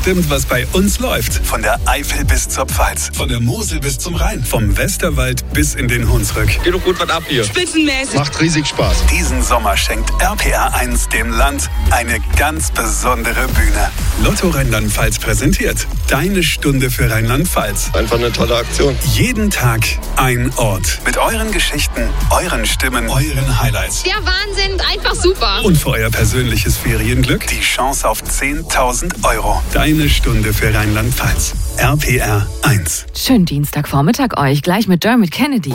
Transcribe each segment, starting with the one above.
bestimmt, was bei uns läuft. Von der Eifel bis zur Pfalz, von der Mosel bis zum Rhein, vom Westerwald bis in den Hunsrück. Geht doch gut was ab hier. Spitzenmäßig. Macht riesig Spaß. Diesen Sommer schenkt RPR1 dem Land eine ganz besondere Bühne. Lotto Rheinland-Pfalz präsentiert Deine Stunde für Rheinland-Pfalz. Einfach eine tolle Aktion. Jeden Tag ein Ort. Mit euren Geschichten, euren Stimmen, euren Highlights. Der Wahnsinn, einfach super. Und für euer persönliches Ferienglück die Chance auf 10.000 €. Deine Stunde für Rheinland-Pfalz. RPR 1. Schönen Dienstagvormittag euch, gleich mit Dermot Kennedy.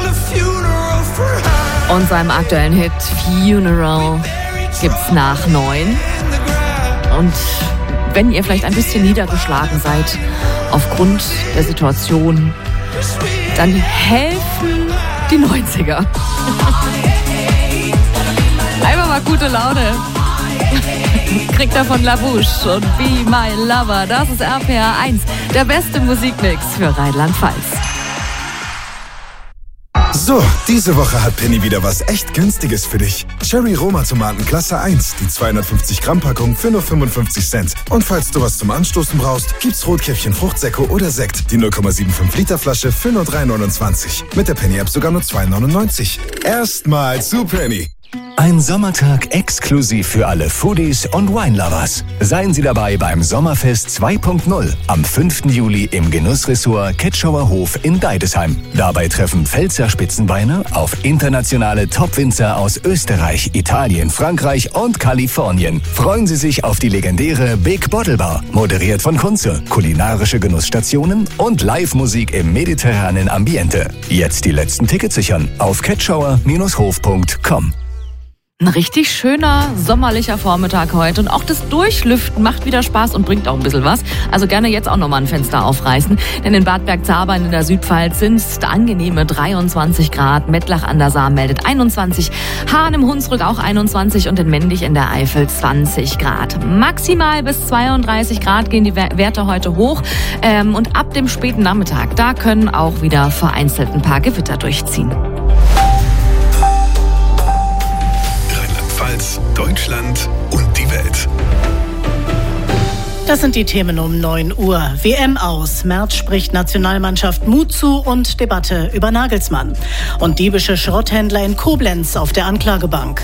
Und seinem aktuellen Hit Funeral gibt's nach 9. Und wenn ihr vielleicht ein bisschen niedergeschlagen seid aufgrund der Situation, dann helfen die 90er. Einfach mal gute Laune. Kriegt er von La Bouche und Be My Lover. Das ist RPR 1, der beste Musikmix für Rheinland-Pfalz. So, diese Woche hat Penny wieder was echt Günstiges für dich. Cherry Roma Tomaten Klasse 1, die 250 Gramm Packung für nur 55 Cent. Und falls du was zum Anstoßen brauchst, gibt's Rotkäppchen Fruchtsäcke oder Sekt, die 0,75 Liter Flasche für nur 3,29. Mit der Penny App sogar nur 2,99. Erstmal zu Penny. Ein Sommertag exklusiv für alle Foodies und Wine-Lovers. Seien Sie dabei beim Sommerfest 2.0 am 5. Juli im Genussressort Ketschauer Hof in Deidesheim. Dabei treffen Pfälzer Spitzenweine auf internationale Top-Winzer aus Österreich, Italien, Frankreich und Kalifornien. Freuen Sie sich auf die legendäre Big Bottle Bar, moderiert von Kunze, kulinarische Genussstationen und Live-Musik im mediterranen Ambiente. Jetzt die letzten Tickets sichern auf ketschauer-hof.com. Ein richtig schöner sommerlicher Vormittag heute und auch das Durchlüften macht wieder Spaß und bringt auch ein bisschen was. Also gerne jetzt auch nochmal ein Fenster aufreißen, denn in Bad Bergzabern in der Südpfalz sind es angenehme 23 Grad, Mettlach an der Saar meldet 21, Hahn im Hunsrück auch 21 und in Mendig in der Eifel 20 Grad. Maximal bis 32 Grad gehen die Werte heute hoch und ab dem späten Nachmittag, da können auch wieder vereinzelt ein paar Gewitter durchziehen. Deutschland und die Welt. Das sind die Themen um 9 Uhr. WM aus. Merz spricht Nationalmannschaft Mut zu und Debatte über Nagelsmann. Und diebische Schrotthändler in Koblenz auf der Anklagebank.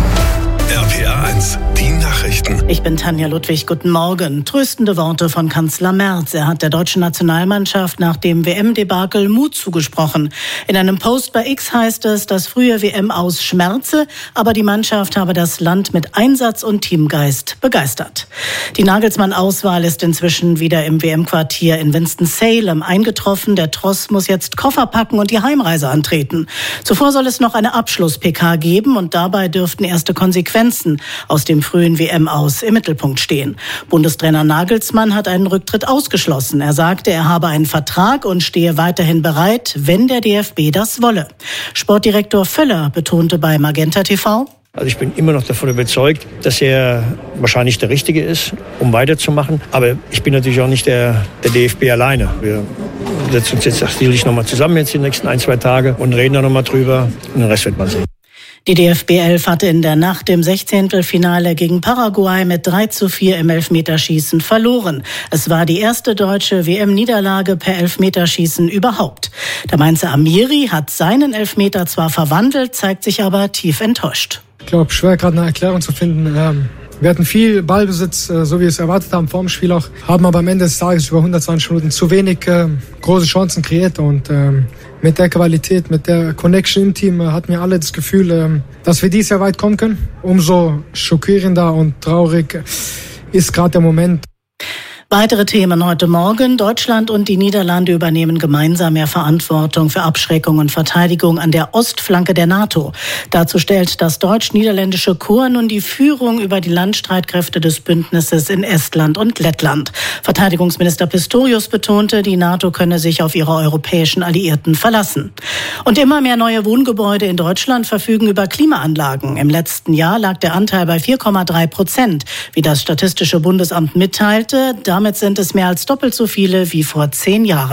RPR 1, die Nachrichten. Ich bin Tanja Ludwig, guten Morgen. Tröstende Worte von Kanzler Merz. Er hat der deutschen Nationalmannschaft nach dem WM-Debakel Mut zugesprochen. In einem Post bei X heißt es, das frühe WM aus schmerze, aber die Mannschaft habe das Land mit Einsatz und Teamgeist begeistert. Die Nagelsmann-Auswahl ist inzwischen wieder im WM-Quartier in Winston-Salem eingetroffen. Der Tross muss jetzt Koffer packen und die Heimreise antreten. Zuvor soll es noch eine Abschluss-PK geben und dabei dürften erste Konsequenzen aus dem frühen WM-Aus im Mittelpunkt stehen. Bundestrainer Nagelsmann hat einen Rücktritt ausgeschlossen. Er sagte, er habe einen Vertrag und stehe weiterhin bereit, wenn der DFB das wolle. Sportdirektor Völler betonte bei Magenta TV: Also ich bin immer noch davon überzeugt, dass er wahrscheinlich der Richtige ist, um weiterzumachen. Aber ich bin natürlich auch nicht der DFB alleine. Wir setzen uns jetzt sicherlich nochmal zusammen jetzt die nächsten 1-2 Tage und reden da nochmal drüber. Und den Rest wird man sehen. Die DFB 11 hatte in der Nacht im 16. Finale gegen Paraguay mit 3:4 im Elfmeterschießen verloren. Es war die erste deutsche WM-Niederlage per Elfmeterschießen überhaupt. Der Mainzer Amiri hat seinen Elfmeter zwar verwandelt, zeigt sich aber tief enttäuscht. Ich glaube, schwer gerade eine Erklärung zu finden. Wir hatten viel Ballbesitz, so wie wir es erwartet haben vor dem Spiel auch, haben aber am Ende des Tages über 120 Minuten zu wenig große Chancen kreiert und mit der Qualität, mit der Connection im Team hatten wir alle das Gefühl, dass wir dieses Jahr weit kommen können. Umso schockierender und traurig ist gerade der Moment. Weitere Themen heute Morgen. Deutschland und die Niederlande übernehmen gemeinsam mehr Verantwortung für Abschreckung und Verteidigung an der Ostflanke der NATO. Dazu stellt das deutsch-niederländische Korps nun die Führung über die Landstreitkräfte des Bündnisses in Estland und Lettland. Verteidigungsminister Pistorius betonte, die NATO könne sich auf ihre europäischen Alliierten verlassen. Und immer mehr neue Wohngebäude in Deutschland verfügen über Klimaanlagen. Im letzten Jahr lag der Anteil bei 4,3%, wie das Statistische Bundesamt mitteilte. Damit sind es mehr als doppelt so viele wie vor 10 Jahren.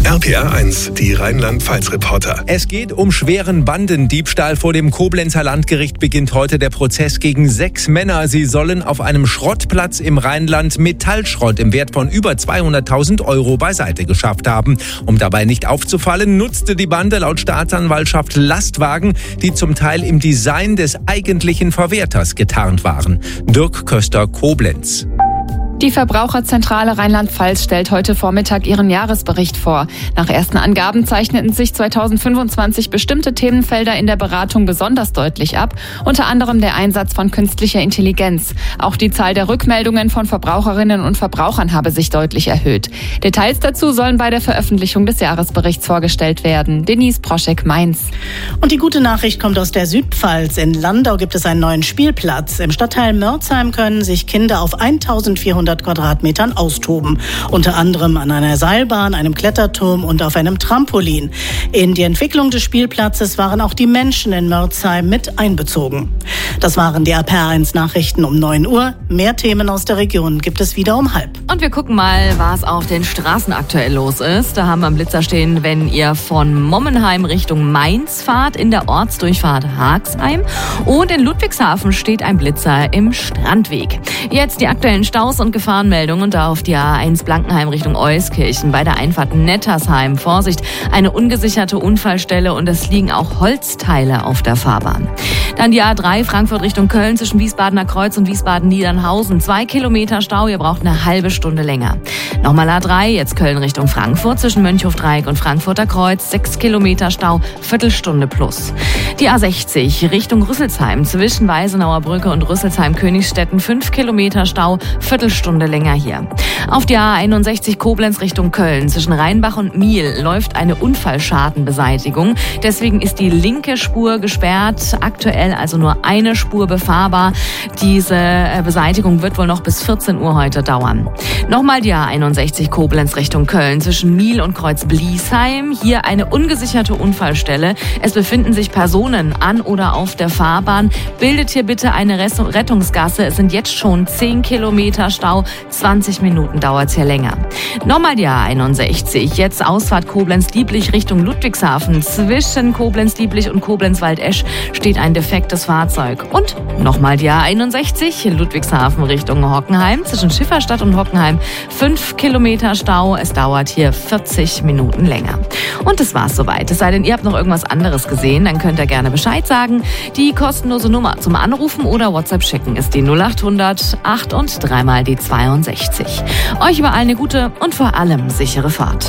RPA 1, die Rheinland-Pfalz-Reporter. Es geht um schweren Bandendiebstahl. Vor dem Koblenzer Landgericht beginnt heute der Prozess gegen 6 Männer. Sie sollen auf einem Schrottplatz im Rheinland Metallschrott im Wert von über 200.000 € beiseite geschafft haben. Um dabei nicht aufzufallen, nutzte die Bande laut Staatsanwaltschaft Lastwagen, die zum Teil im Design des eigentlichen Verwerters getarnt waren. Dirk Köster, Koblenz. Die Verbraucherzentrale Rheinland-Pfalz stellt heute Vormittag ihren Jahresbericht vor. Nach ersten Angaben zeichneten sich 2025 bestimmte Themenfelder in der Beratung besonders deutlich ab, unter anderem der Einsatz von künstlicher Intelligenz. Auch die Zahl der Rückmeldungen von Verbraucherinnen und Verbrauchern habe sich deutlich erhöht. Details dazu sollen bei der Veröffentlichung des Jahresberichts vorgestellt werden. Denise Proschek, Mainz. Und die gute Nachricht kommt aus der Südpfalz. In Landau gibt es einen neuen Spielplatz. Im Stadtteil Mörzheim können sich Kinder auf 1400 Quadratmetern austoben. Unter anderem an einer Seilbahn, einem Kletterturm und auf einem Trampolin. In die Entwicklung des Spielplatzes waren auch die Menschen in Mörzheim mit einbezogen. Das waren die RPA 1 Nachrichten um 9 Uhr. Mehr Themen aus der Region gibt es wieder um 12:30. Und wir gucken mal, was auf den Straßen aktuell los ist. Da haben wir einen Blitzer stehen, wenn ihr von Mommenheim Richtung Mainz fahrt, in der Ortsdurchfahrt Haagsheim. Und in Ludwigshafen steht ein Blitzer im Strandweg. Jetzt die aktuellen Staus und Gefahrenmeldungen und da auf die A1 Blankenheim Richtung Euskirchen bei der Einfahrt Nettersheim. Vorsicht, eine ungesicherte Unfallstelle und es liegen auch Holzteile auf der Fahrbahn. Dann die A3 Frankfurt Richtung Köln zwischen Wiesbadener Kreuz und Wiesbaden-Niedernhausen. 2 Kilometer Stau, ihr braucht eine halbe Stunde länger. Nochmal A3, jetzt Köln Richtung Frankfurt zwischen Mönchhofdreieck und Frankfurter Kreuz. 6 Kilometer Stau, Viertelstunde plus. Die A60 Richtung Rüsselsheim zwischen Weisenauer Brücke und Rüsselsheim-Königsstetten. 5 Kilometer Stau, Viertelstunde länger hier. Auf die A61 Koblenz Richtung Köln zwischen Rheinbach und Miel läuft eine Unfallschadenbeseitigung. Deswegen ist die linke Spur gesperrt. Aktuell also nur eine Spur befahrbar. Diese Beseitigung wird wohl noch bis 14 Uhr heute dauern. Nochmal die A61 Koblenz Richtung Köln zwischen Miel und Kreuz-Bliesheim. Hier eine ungesicherte Unfallstelle. Es befinden sich Personen an oder auf der Fahrbahn. Bildet hier bitte eine Rettungsgasse. Es sind jetzt schon 10 Kilometer Stau. 20 Minuten dauert es hier länger. Nochmal die A61. Jetzt Ausfahrt Koblenz-Dieblich Richtung Ludwigshafen. Zwischen Koblenz-Dieblich und Koblenz-Waldesch steht ein defektes Fahrzeug. Und nochmal die A61. Ludwigshafen Richtung Hockenheim. Zwischen Schifferstadt und Hockenheim 5 Kilometer Stau. Es dauert hier 40 Minuten länger. Und das war's soweit. Es sei denn, ihr habt noch irgendwas anderes gesehen, dann könnt ihr gerne Bescheid sagen. Die kostenlose Nummer zum Anrufen oder WhatsApp schicken ist die 0800 8 und 3 mal die 62. Euch überall eine gute und vor allem sichere Fahrt.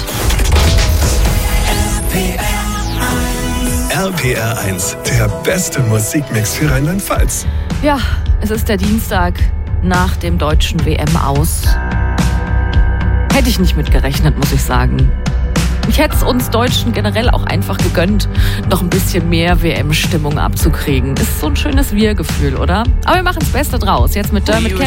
RPR 1, der beste Musikmix für Rheinland-Pfalz. Ja, es ist der Dienstag nach dem deutschen WM-Aus. Hätte ich nicht mitgerechnet, muss ich sagen. Ich hätte es uns Deutschen generell auch einfach gegönnt, noch ein bisschen mehr WM-Stimmung abzukriegen. Ist so ein schönes Wir-Gefühl, oder? Aber wir machen das Beste draus. Jetzt mit Dermot Kennedy.